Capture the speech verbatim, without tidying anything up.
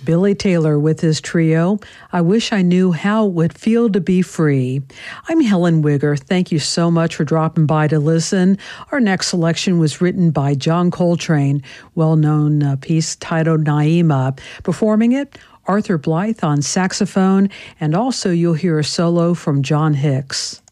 Billy Taylor with his trio, I Wish I Knew How It Would Feel to Be Free. I'm Helen Wigger. Thank you so much for dropping by to listen. Our next selection was written by John Coltrane, well-known uh, piece titled Naima. Performing it, Arthur Blythe on saxophone, and also you'll hear a solo from John Hicks.